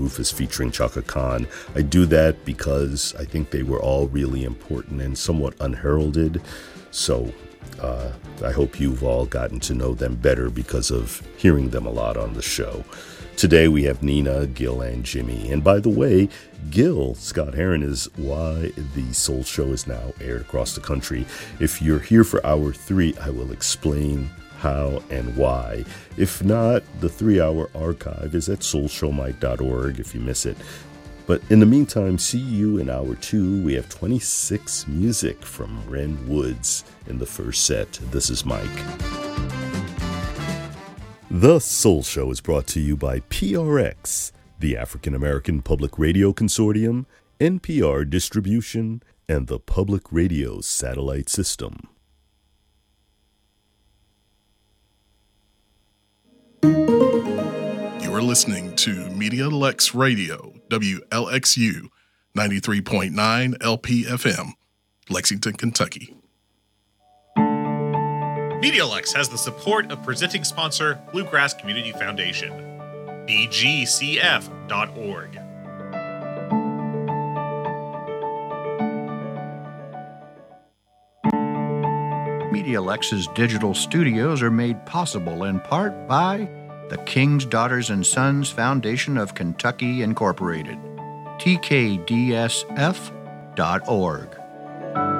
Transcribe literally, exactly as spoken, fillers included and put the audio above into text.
Rufus featuring Chaka Khan. I do that because I think they were all really important and somewhat unheralded. So uh, I hope you've all gotten to know them better because of hearing them a lot on the show. Today we have Nina, Gil, and Jimmy. And by the way, Gil, Scott Heron, is why the Soul Show is now aired across the country. If you're here for hour three, I will explain how and why. If not, the three-hour archive is at soul show mike dot org if you miss it. But in the meantime, see you in hour two. We have twenty-six music from Ren Woods in the first set. This is Mike. The Soul Show is brought to you by P R X, the African American Public Radio Consortium, N P R Distribution, and the Public Radio Satellite System. You are listening to Media Lex Radio, W L X U, ninety-three point nine L P F M, Lexington, Kentucky. MediaLex has the support of presenting sponsor Bluegrass Community Foundation, B G C F dot org. MediaLex's digital studios are made possible in part by the King's Daughters and Sons Foundation of Kentucky, Incorporated, T K D S F dot org.